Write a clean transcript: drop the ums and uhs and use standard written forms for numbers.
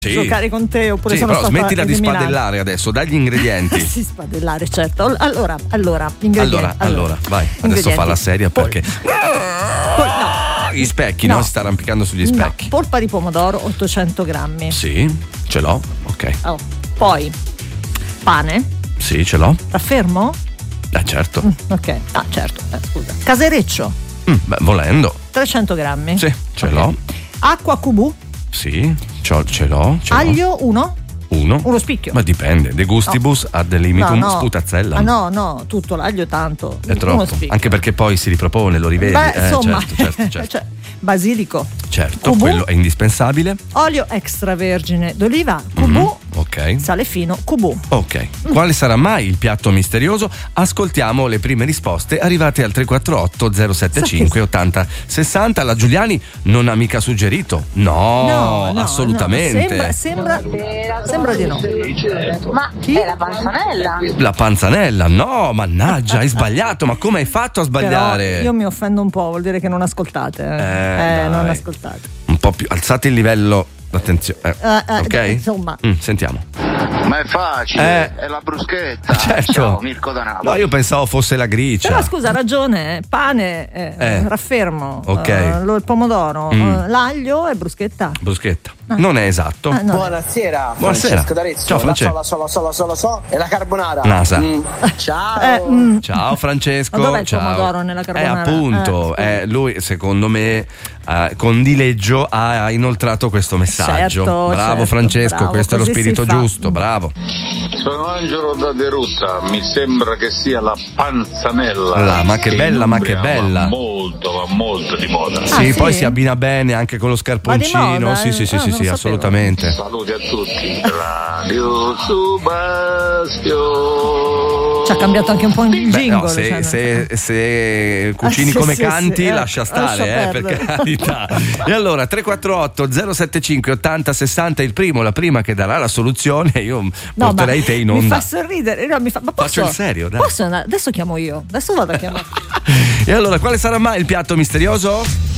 giocare con te oppure sì, sono però stata smettila di eliminata. spadellare adesso, dagli ingredienti. Sì, spadellare, certo. Allora, ingredienti. Allora, vai, adesso Ingredienti. fa la seria perché No. gli specchi, No. no? Si sta arrampicando sugli specchi. No, polpa di pomodoro 800 grammi. Sì, ce l'ho, ok. Oh. Poi pane, Sì, ce l'ho. raffermo? Certo. Ok, certo, scusa. Casereccio, Beh, volendo. 300 grammi. Sì, ce Ok. l'ho. Acqua Kubù, Sì, ce l'ho. aglio 1, Uno spicchio. Ma dipende, de gustibus ad limitum sputazzella. No, tutto l'aglio tanto. È Uno troppo. spicchio. Anche perché poi si ripropone, lo rivedi. Beh, insomma, certo. cioè, basilico. Certo, Kubù, quello è indispensabile. olio extravergine d'oliva, Kubù, Ok. sale fino, Kubù. Ok, quale sarà mai il piatto misterioso? Ascoltiamo le prime risposte arrivate al 348 075 80 60. La Giuliani non ha mica suggerito. No, assolutamente. No. Sembra di no. Ma Chi? è la panzanella. La panzanella, no, mannaggia, hai sbagliato. Ma come hai fatto a sbagliare? Però io mi offendo un po', vuol dire che non ascoltate. Dai. Non ascoltate. Un po' più, alzate il livello d'attenzione. Ok? Insomma. Sentiamo. Ma è facile, è la bruschetta. Certo. Ciao, Mirko da Napoli. No, io pensavo fosse la gricia. Però scusa, ha ragione, pane, raffermo, Ok. il pomodoro, l'aglio e bruschetta. Bruschetta. Non è esatto. No. Buonasera, Buonasera. Francesco D'Arezzo. Ciao, Francesco. La sola e la carbonara. Nasa. Ciao. Ciao Francesco. Ma dov'è il ciao. pomodoro nella carbonara? Appunto, lui secondo me con dileggio ha inoltrato questo messaggio. Bravo Certo, Francesco, bravo, questo è lo così si spirito fa. giusto, bravo. Sono Angelo da Derutta, mi sembra che sia la panzanella. Ma che bella, ma che bella. Va molto di moda. Sì, sì? poi si abbina bene anche con lo scarponcino. moda? Sì, Non sapevo. assolutamente. Saluti a tutti. Radio Subastio. Ci ha cambiato anche un po' il jingle. No, se cucini sì, come sì, canti, sì, lascia stare, per perdere. carità. E allora 348 075 80 60 la prima che darà la soluzione. Io porterei te in onda. Mi fa sorridere. No, ma posso, Faccio il serio, dai. Posso andare? Adesso chiamo io. Adesso vado a chiamare. E allora, quale sarà mai il piatto misterioso?